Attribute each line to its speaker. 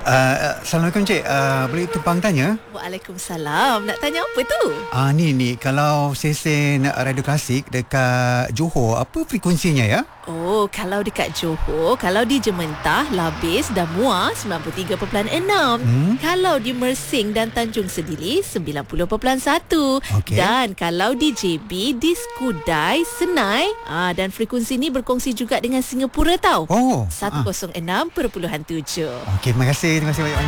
Speaker 1: Assalamualaikum Cik. Boleh tumpang tanya?
Speaker 2: Waalaikumsalam. Nak tanya apa tu?
Speaker 1: Ni kalau sesen radio klasik dekat Johor, apa frekuensinya ya?
Speaker 2: Oh, kalau dekat Johor, kalau di Jementah, Labis dan Muar 93.6. Kalau di Mersing dan Tanjung Sedili 90.1.
Speaker 1: Okey.
Speaker 2: Dan kalau di JB, di Skudai, Senai, dan frekuensi ni berkongsi juga dengan Singapura tau.
Speaker 1: Oh.
Speaker 2: 106.7.
Speaker 1: Okey, terima kasih banyak.